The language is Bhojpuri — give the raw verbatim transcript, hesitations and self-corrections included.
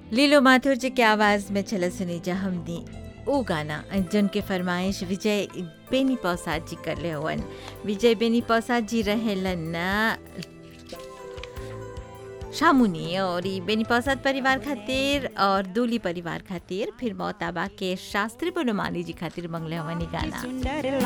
लीलो माथुर जी के आवाज़ में चला सुनी जा हमनी ऊ गाना जन के फरमाइश विजय बेनी प्रसाद जी कर ले हवन। विजय बेनी प्रसाद जी रहेलन शामुनी और ई बेनी प्रसाद परिवार खातिर और दूली परिवार खातिर फिर मोताबा के शास्त्री बनमाली जी खातिर मंगले हवन ई गाना।